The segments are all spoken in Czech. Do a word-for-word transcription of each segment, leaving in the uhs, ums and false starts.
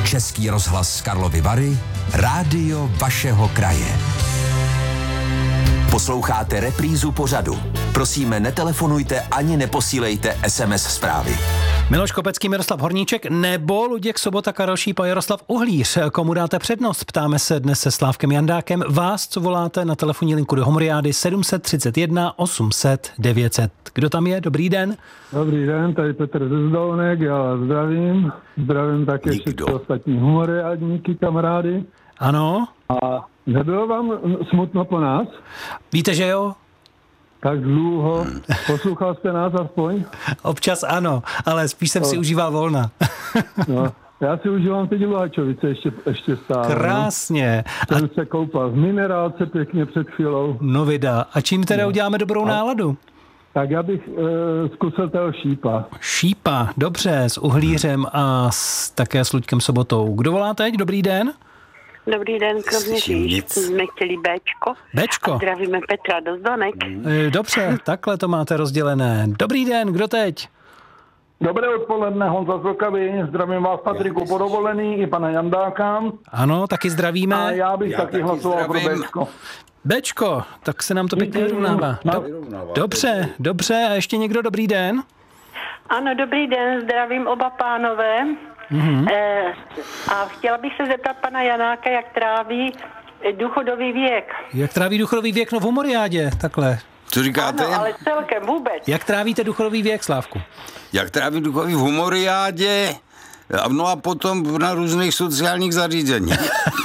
Český rozhlas Karlovy Vary, rádio vašeho kraje. Posloucháte reprízu pořadu. Prosíme, netelefonujte ani neposílejte es em es zprávy. Miloš Kopecký, Miroslav Horníček nebo Luděk Sobota, Karel Šípa, Jaroslav Uhlíř. Komu dáte přednost? Ptáme se dnes se Slávkem Jandákem. Vás, co voláte na telefonní linku do Homoriády sedm set třicet jedna osm set devět set. Kdo tam je? Dobrý den. Dobrý den, tady Petr ze Zdolnek, já vás zdravím. Zdravím také všechny ostatní humoriádníky, kamarády. Ano. A nebylo vám smutno po nás? Víte, že jo? Tak dlouho. Poslouchal jste nás aspoň? Občas ano, ale spíš jsem no. si užíval volna. No, já si užívám teď Luhačovice ještě, ještě stále. Krásně. No. Jsem a... se koupal v minerálce pěkně před chvílou. No vida. A čím teda no. uděláme dobrou a... náladu? Tak já bych e, zkusil toho Šípa. Šípa, dobře, s Uhlířem a s, také s Luďkem Sobotou. Kdo volá teď? Dobrý den. Dobrý den, kromě říct, jsme chtěli Béčko. Béčko. A zdravíme Petra do Zdonek. Dobře, takhle to máte rozdělené. Dobrý den, kdo teď? Dobré odpoledne, Honza z Vlkavy. Zdravím vás, Patriku, po dovolený i pana Jandáka. Ano, taky zdravíme. A já bych já taky, taky hlasoval pro Béčko. Béčko, tak se nám to pěkně vyrovnává. Do, dobře, dobře. A ještě někdo? Dobrý den? Ano, dobrý den, zdravím oba pánové. Mm-hmm. E, a chtěla bych se zeptat pana Janáka, jak tráví důchodový věk. Jak tráví důchodový věk? No v Homoriádě, takhle. Co říkáte? Ano, ale celkem vůbec. Jak trávíte důchodový věk, Slávku? Jak trávím důchodový v Homoriádě? No a potom na různých sociálních zařízeních.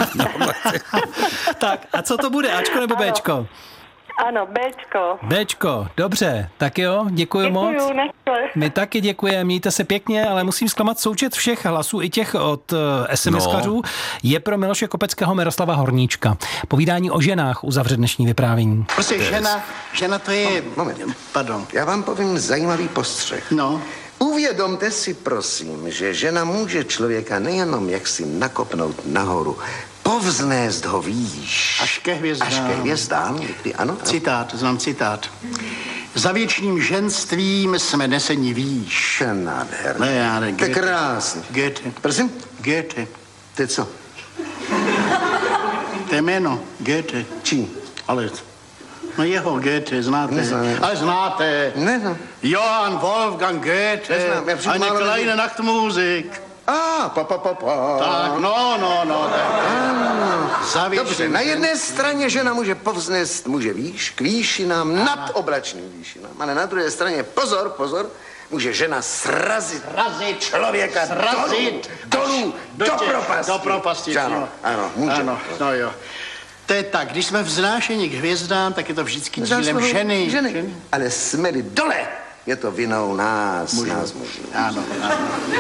Tak, a co to bude? Ačko nebo ano. Béčko? Ano, Béčko. Béčko, dobře, tak jo, děkuji moc. Děkuju, nechce. My taky děkujeme, mějte se pěkně, ale musím zklamat součet všech hlasů, i těch od uh, SMSkařů, no. je pro Miloše Kopeckého, Miroslava Horníčka. Povídání o ženách uzavře dnešní vyprávění. Prostě žena, žena to je... Moment, moment. Pardon. Já vám povím zajímavý postřeh. No. Uvědomte si, prosím, že žena může člověka nejenom jaksi nakopnout nahoru, povznést ho výš. Až ke hvězdám. Až ke hvězdám, někdy, ano. Citát, znám citát. Za věčným ženstvím jsme neseni výš. To je nádherný. Ne, já ne, to je krásný. Goethe. Prosím? Goethe. To je co? To je jméno, Goethe. Čí? Ale... No jeho Goethe, znáte. Neznám. Ale znáte. Neznám. Johann Wolfgang Goethe. Neznám. Eine kleine Nachtmusik. A, pa, pa, pa, pa. Tak, no, no, no. Tak. Dobře, na jedné straně žena může povznést muže výš, k výšinám, nad oblačným výšinám, ale na druhé straně, pozor, pozor, může žena srazit, srazit člověka srazit dolů, do, do, do propasti. Do propasti, ano, ano, může. Ano, no jo. To je tak, když jsme vznášeni k hvězdám, tak je to vždycky dílem ženy. ženy. ženy. Ale jsme-li dole, je to vinou nás, mužů. nás mužů. Ano, ano.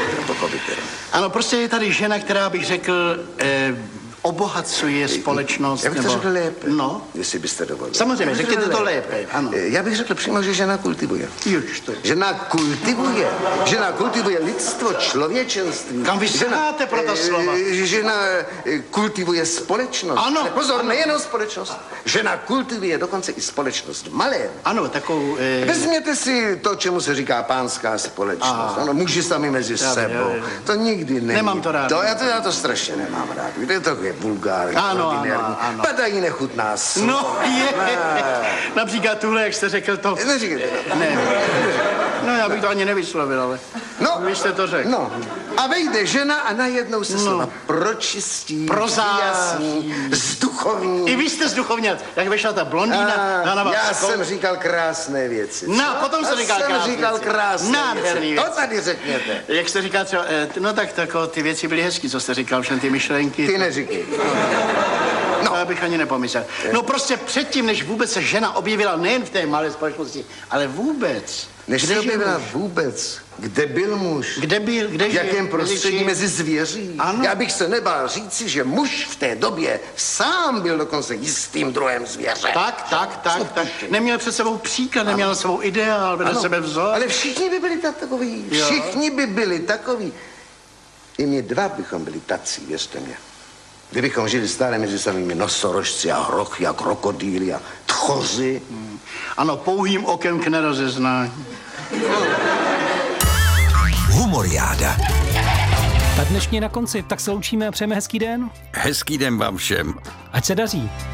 Ano, prostě je tady žena, která bych řekl, eh, obohacuje společnost. Já bych to nebo... řekl lépe, no. jestli byste dovolili. Samozřejmě, řekněte to lépe, ano. Já bych řekl přímo, že žena kultivuje. Juž to je. Žena kultivuje. Žena kultivuje lidstvo, člověčenství. Kam vy saháte pro ta slova? Žena kultivuje společnost. Ano. Ale pozor, ano. nejenom společnost. Žena kultivuje dokonce i společnost malé. Ano, takovou... Eh... Vezměte si to, čemu se říká pánská společnost. Ano, muži sami mezi já, sebou. Já, já. To nikdy není. Nemám to rád. To, já, to, já to strašně nemám rád. Víte, to je vulgární, ano, ordinární. Ano, ano. Padají nechutná slova. No, je. Například tuhle, jak jste řekl to... Neříkejte to. Ne. No, já bych to ani nevyslovil, ale... No, vy jste to řekl. No. A vejde žena a najednou se no. slova pročistí, prozásní, zduchovní. I vy jste zduchovněl. Jak vešla ta blondýna, a, na vás. Já skou... jsem říkal krásné věci. No, potom jste říkal krásné jsem říkal krásné věci. věci. To tady řekněte. Jak jste říkal třeba, no tak tako, ty věci byly hezký, co jste říkal, všem ty myšlenky. Ty neříkej. No. To já bych ani nepomyslel. No prostě předtím, než vůbec se žena objevila nejen v té malé společnosti, ale vůbec. Než se objevila vůbec, kde byl muž? Kde byl, kde v jakém prostředí mezi zvěří? Ano. Já bych se nebál říci, že muž v té době sám byl dokonce jistým druhem zvěře. Tak, tak, tak, tak. Neměl před sebou příklad, neměl ano. svou ideál, vedle sebe vzor. Ale všichni by byli takoví, jo. všichni by byli takoví. I my dva bychom byli tací, věřte mě. Kdybychom žili stále mezi samými nosorožci a hrochy a krokodýly a tchoři. Hmm. Ano, pouhým okem k nerozeznání. Humoriáda. Tak dnešní na konci, tak se loučíme a přejeme hezký den. Hezký den vám všem. Ať se daří.